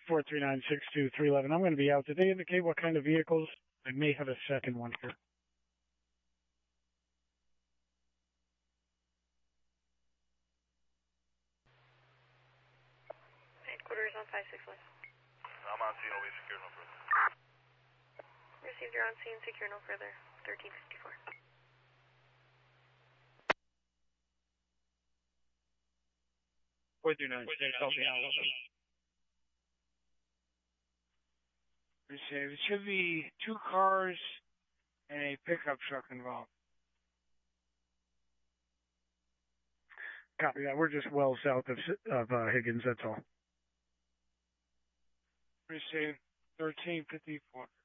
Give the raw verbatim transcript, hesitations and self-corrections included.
four three nine, six two three one one. I'm going to be out. Did they indicate what kind of vehicles? I may have a second one here. Headquarters on five six one. I'm on scene, will be secure no further. Received, you're on scene, secure no further. thirteen fifty-four. four three nine. It should be two cars and a pickup truck involved. Copy that. We're just well south of, of uh, Higgins, that's all. Received thirteen fifty-four.